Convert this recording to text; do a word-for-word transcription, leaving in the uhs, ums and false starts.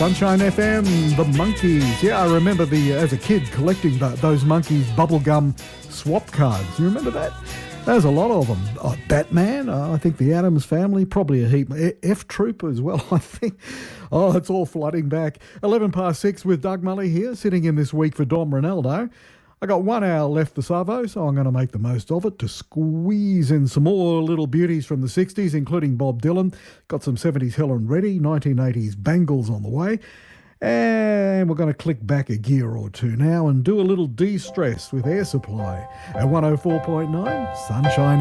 Sunshine F M, the Monkees. Yeah, I remember the uh, as a kid collecting the, those Monkees bubblegum swap cards. You remember that? There's a lot of them. Oh, Batman, uh, I think the Addams Family, probably a heap. F Troop as well, I think. Oh, it's all flooding back. eleven past six with Doug Mully here, sitting in this week for Dom Ronaldo. I got one hour left the Savo, so I'm going to make the most of it to squeeze in some more little beauties from the sixties, including Bob Dylan. Got some seventies Helen Reddy, nineteen eighties Bangles on the way. And we're going to click back a gear or two now and do a little de-stress with Air Supply at one oh four point nine Sunshine